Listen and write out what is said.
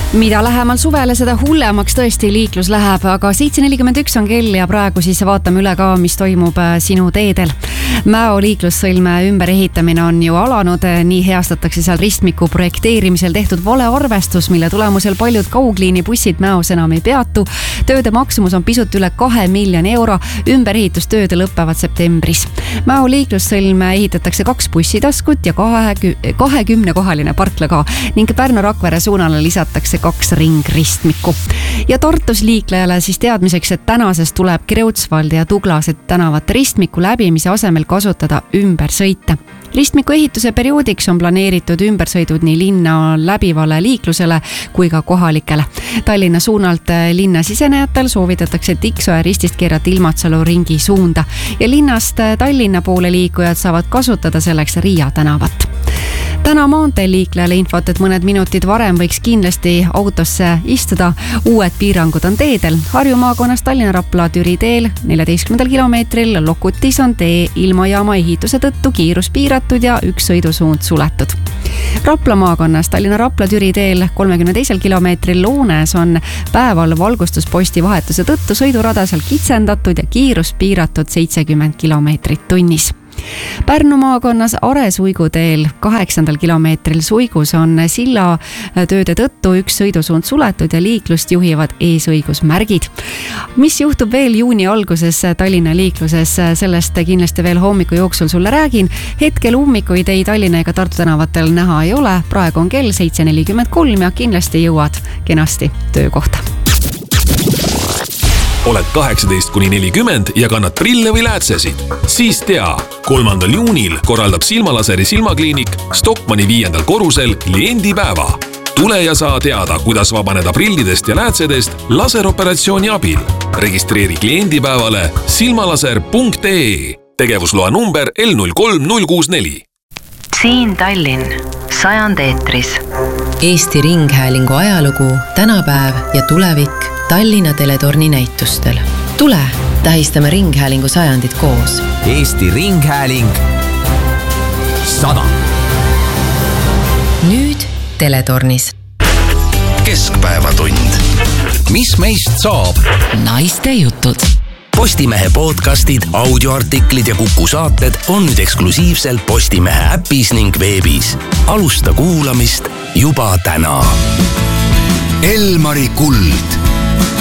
Mida lähemal suvele, seda hullemaks tõesti liiklus läheb, aga 7.41 on kell ja praegu siis vaatame üle ka, mis toimub sinu teedel. Mäo liiklussõlme ümberehitamine on ju alanud, nii heastatakse seal ristmiku projekteerimisel tehtud valearvestus, mille tulemusel paljud kaugliini bussid Mäos enam ei peatu. Tööde maksumus on pisut üle 2 miljoni euro, ümberehitustööd lõppevad septembris. Mäo liiklussõlme ehitatakse 2 bussitaskut ja 20-kohaline parkla ka ning Pärnu-Rakvere suunale lisatakse 2 ringristmikku. Ja Tartus liiklejale siis teadmiseks, et tänasest tuleb Kreutzwaldi ja Tuglaset tänavate ristmiku läbimise asemel kasutada ümbersõite. Ristmiku ehituse perioodiks on planeeritud ümbersõidud nii linna läbivale liiklusele kui ka kohalikele. Tallinna suunalt linna sisenejatel soovitatakse Tiksoja ristist keerata Ilmatsalu ringi suunda ja linnast Tallinna poole liikujad saavad kasutada selleks Riia tänavat. Täna maanteel liiklejale infot, et mõned minutid varem võiks kindlasti autosse istuda. Uued piirangud on teedel. Harju maakonnas Tallinna-Rapla Türi teel 14. kilomeetril Lokutis on tee ilmajaama ehituse tõttu kiirus piiratud ja 1 sõidusuund suletud. Rapla maakonnas Tallinna-Rapla Türi teel 32. kilomeetril Loones on päeval valgustusposti vahetuse tõttu sõidurada seal kitsendatud ja kiirus piiratud 70 kilomeetrit tunnis. Pärnu maakonnas Are suiguteel 8. kilomeetril suigus on silla tööde tõttu 1 sõidusuund suletud ja liiklust juhivad eesõigusmärgid. Mis juhtub veel juuni alguses Tallinna liikluses, sellest kindlasti veel hommiku jooksul sulle räägin. Hetkel ummikuid ei Tallinna ega Tartu tänavatel näha ei ole. Praegu on kell 7.43 ja kindlasti jõuad kenasti töökohta. Oled 18–40 ja kannad prille või läätsesid? Siis tea, 3. juunil korraldab Silmalaseri silmakliinik Stockmanni 5. korrusel kliendipäeva. Tule ja saa teada, kuidas vabaneda prillidest ja läätsedest laseroperatsiooni abil. Registreeri kliendipäevale silmalaser.ee. Tegevusloa number L03064. Siin Tallinn, 100 eetris. Eesti Ringhäälingu ajalugu, tänapäev ja tulevik Tallinna teletorni näitustel. Tule, tähistame Ringhäälingu 100 koos. Eesti Ringhääling 100. Nüüd teletornis. Keskpäevatund. Mis meist saab? Naiste jutud. Postimehe podcastid, audioartiklid ja Kuku saated on nüüd eksklusiivselt Postimehe äpis ning veebis. Alusta kuulamist juba täna. Elmari kuld.